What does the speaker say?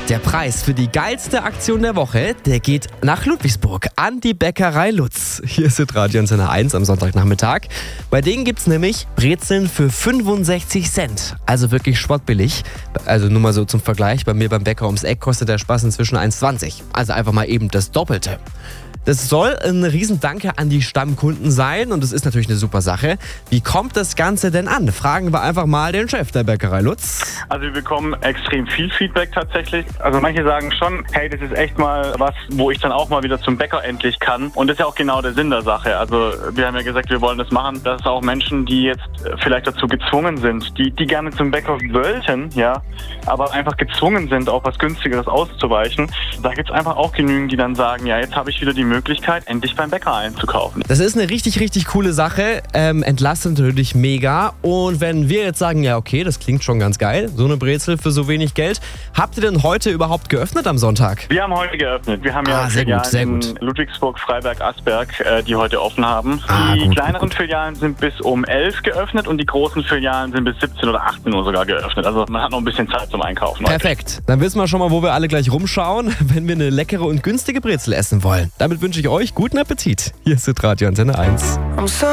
Der Preis für die geilste Aktion der Woche, der geht nach Ludwigsburg an die Bäckerei Lutz. Hier ist Radio Antenne 1 am Sonntagnachmittag. Bei denen gibt's nämlich Brezeln für 65 Cent. Also wirklich spottbillig. Also nur mal so zum Vergleich, bei mir beim Bäcker ums Eck kostet der Spaß inzwischen 1,20. Also einfach mal eben das Doppelte. Das soll ein Riesendanke an die Stammkunden sein und das ist natürlich eine super Sache. Wie kommt das Ganze denn an? Fragen wir einfach mal den Chef der Bäckerei Lutz. Also wir bekommen extrem viel Feedback tatsächlich. Also manche sagen schon, hey, das ist echt mal was, wo ich dann auch mal wieder zum Bäcker endlich kann. Und das ist ja auch genau der Sinn der Sache. Also wir haben ja gesagt, wir wollen das machen, dass es auch Menschen, die jetzt vielleicht dazu gezwungen sind, die gerne zum Bäcker wollten, ja, aber einfach gezwungen sind, auf was Günstigeres auszuweichen. Da gibt es einfach auch genügend, die dann sagen, ja, jetzt habe ich wieder die Möglichkeit, endlich beim Bäcker einzukaufen. Das ist eine richtig, richtig coole Sache. Entlastet natürlich mega. Und wenn wir jetzt sagen, ja okay, das klingt schon ganz geil, so eine Brezel für so wenig Geld. Habt ihr denn heute überhaupt geöffnet am Sonntag? Wir haben heute geöffnet. Wir haben ja Filialen in Ludwigsburg, Freiberg, Asberg, die heute offen haben. Die kleineren Filialen sind bis um 11 geöffnet und die großen Filialen sind bis 17 oder 18 Uhr sogar geöffnet. Also man hat noch ein bisschen Zeit zum Einkaufen. Perfekt. Dann wissen wir schon mal, wo wir alle gleich rumschauen, wenn wir eine leckere und günstige Brezel essen wollen. Damit wünsche ich euch guten Appetit. Hier ist Radio Antenne 1.